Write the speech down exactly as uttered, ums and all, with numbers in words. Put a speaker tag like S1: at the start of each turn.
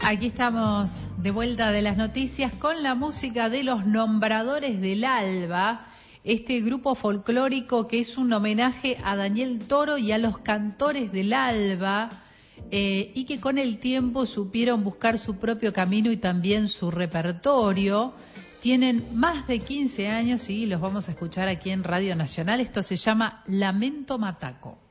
S1: Aquí estamos de vuelta de las noticias con la música de los Nombradores del Alba, este grupo folclórico que es un homenaje a Daniel Toro y a los Cantores del Alba, eh, y que con el tiempo supieron buscar su propio camino y también su repertorio. Tienen más de quince años y los vamos a escuchar aquí en Radio Nacional. Esto se llama Lamento Mataco.